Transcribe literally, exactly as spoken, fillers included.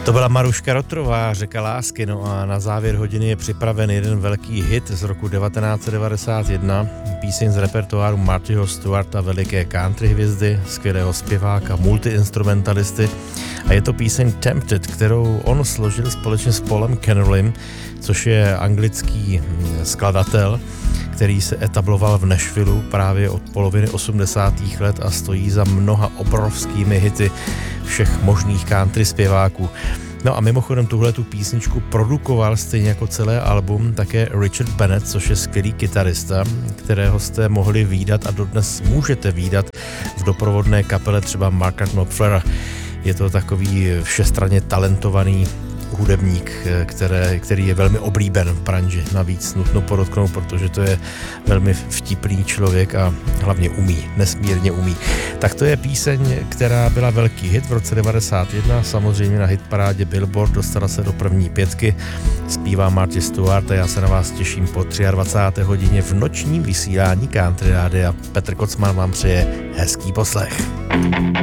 To byla Maruška Rotrová, Řeka lásky, no a na závěr hodiny je připraven jeden velký hit z roku devatenáct set devadesát jedna, píseň z repertoáru Martyho Stuarta, veliké country hvězdy, skvělého zpěváka, multiinstrumentalisty, a je to píseň Tempted, kterou on složil společně s Paulem Kennerlym, což je anglický skladatel, který se etabloval v Nashvillu právě od poloviny osmdesátých let a stojí za mnoha obrovskými hity všech možných country zpěváků. No a mimochodem tuhle tu písničku produkoval stejně jako celé album také Richard Bennett, což je skvělý kytarista, kterého jste mohli vídat a dodnes můžete vídat v doprovodné kapele třeba Marka Knopflera. Je to takový všestranně talentovaný hudebník, které, který je velmi oblíben v branži. Navíc nutno podotknout, protože to je velmi vtipný člověk a hlavně umí, nesmírně umí. Tak to je píseň, která byla velký hit v roce devadesát jedna, samozřejmě na hitparádě Billboard, dostala se do první pětky, zpívá Marty Stuart a já se na vás těším po dvacáté třetí hodině v nočním vysílání Country Rádia. Petr Kocman vám přeje hezký poslech.